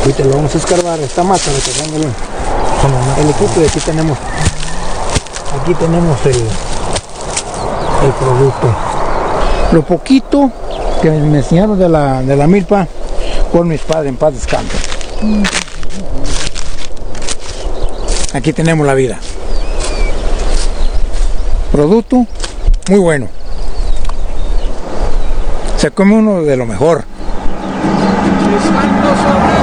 Ahorita lo vamos a escarbar, esta mata, recargándolo el equipo, y aquí tenemos el producto. Lo poquito que me enseñaron de la milpa por mis padres, en paz descanse. Aquí tenemos la vida. Producto muy bueno. Se come uno de lo mejor.